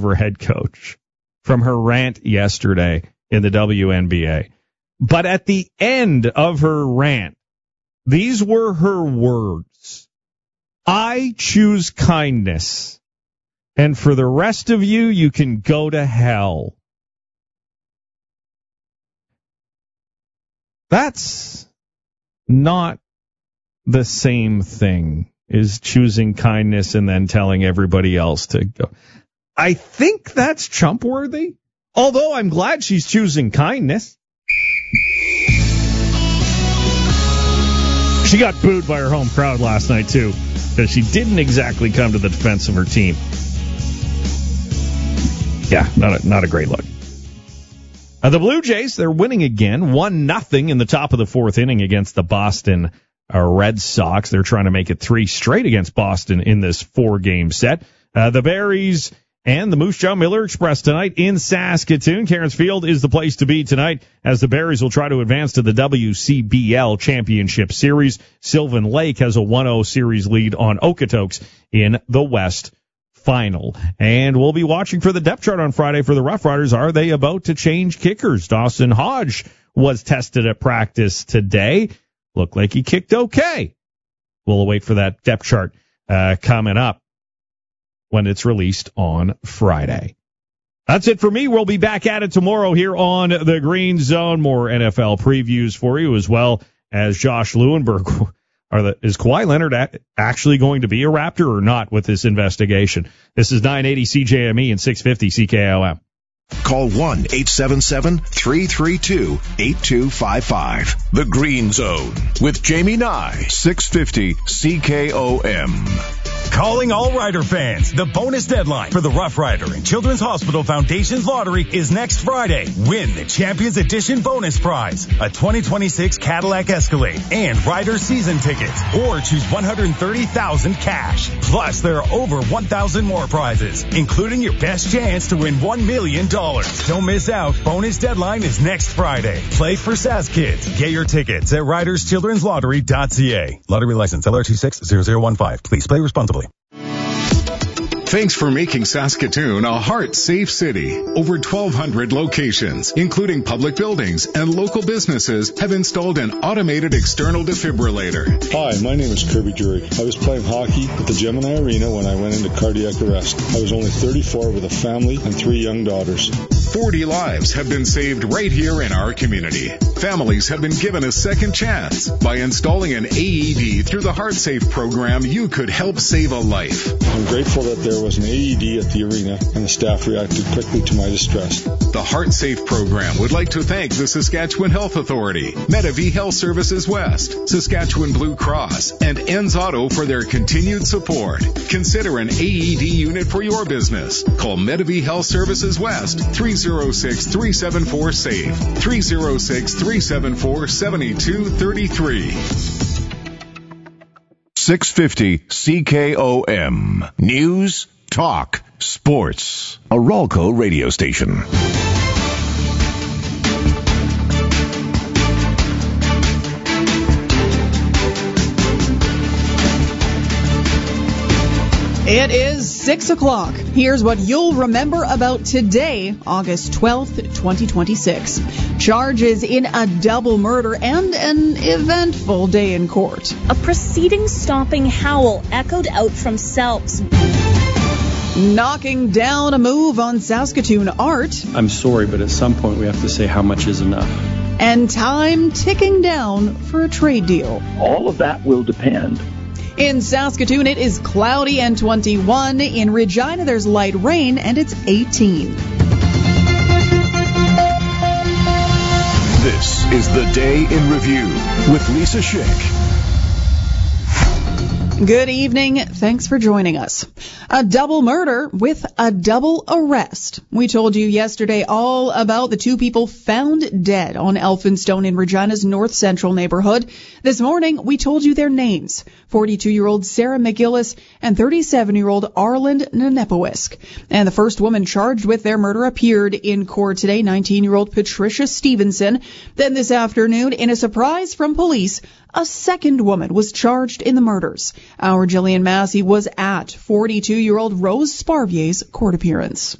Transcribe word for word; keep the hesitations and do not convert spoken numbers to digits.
receiver head coach from her rant yesterday in the W N B A. But at the end of her rant, these were her words. I choose kindness. And for the rest of you, you can go to hell. That's not the same thing as choosing kindness and then telling everybody else to go. I think that's Chump-worthy, although I'm glad she's choosing kindness. She got booed by her home crowd last night, too, because she didn't exactly come to the defense of her team. Yeah, not a, not a great look. Uh, the Blue Jays, they're winning again, one nothing in the top of the fourth inning against the Boston uh, Red Sox. They're trying to make it three straight against Boston in this four-game set. Uh, the Berries and the Moose Jaw Miller Express tonight in Saskatoon. Cairns Field is the place to be tonight as the Berries will try to advance to the W C B L Championship Series. Sylvan Lake has a one oh series lead on Okotoks in the West Final. And we'll be watching for the depth chart on Friday for the Rough Riders. Are they about to change kickers? Dawson Hodge was tested at practice today. Looked like he kicked okay. We'll wait for that depth chart uh, coming up when it's released on Friday. That's it for me. We'll be back at it tomorrow here on the Green Zone. More N F L previews for you, as well as Josh Lewenberg. Are the, is Kawhi Leonard a, actually going to be a Raptor or not with this investigation? This is nine eighty C J M E and six fifty C K O M. Call one eight seven seven, three three two, eight two five five. The Green Zone with Jamie Nye, six fifty C K O M. Calling all Rider fans. The bonus deadline for the Rough Rider and Children's Hospital Foundation's lottery is next Friday. Win the Champions Edition bonus prize, a twenty twenty-six Cadillac Escalade and Rider season tickets, or choose one hundred thirty thousand dollars cash. Plus, there are over one thousand more prizes, including your best chance to win one million dollars. Don't miss out. Bonus deadline is next Friday. Play for Sask Kids. Get your tickets at riders children's lottery dot c a. Lottery license L R two six zero zero one five. Please play responsibly. Thanks for making Saskatoon a heart-safe city. Over twelve hundred locations, including public buildings and local businesses, have installed an automated external defibrillator. Hi, my name is Kirby Drury. I was playing hockey at the Gemini Arena when I went into cardiac arrest. I was only thirty-four with a family and three young daughters. forty lives have been saved right here in our community. Families have been given a second chance. By installing an A E D through the HeartSafe program, you could help save a life. I'm grateful that there was an A E D at the arena and the staff reacted quickly to my distress. The HeartSafe program would like to thank the Saskatchewan Health Authority, Medavie Health Services West, Saskatchewan Blue Cross, and Enns Auto for their continued support. Consider an A E D unit for your business. Call Medavie Health Services West, three oh six, three seven four, SAFE, three oh six, three seven four, seven two three three. six fifty C K O M. News, talk, sports. A Ralco radio station. It is six o'clock. Here's what you'll remember about today, August twelfth, twenty twenty-six. Charges in a double murder and an eventful day in court. A proceeding-stopping howl echoed out from cells. Knocking down a move on Saskatoon art. I'm sorry, but at some point we have to say how much is enough. And time ticking down for a trade deal. All of that will depend. In Saskatoon, it is cloudy and twenty-one. In Regina, there's light rain, and it's eighteen. This is the Day in Review with Lisa Schick. Good evening. Thanks for joining us. A double murder with a double arrest. We told you yesterday all about the two people found dead on Elphinstone in Regina's North Central neighborhood. This morning, we told you their names, forty-two-year-old Sarah McGillis and thirty-seven-year-old Arland Nenepowisk. And the first woman charged with their murder appeared in court today, nineteen-year-old Patricia Stevenson. Then this afternoon, in a surprise from police, a second woman was charged in the murders. Our Jillian Massey was at forty-two-year-old Rose Sparvier's court appearance.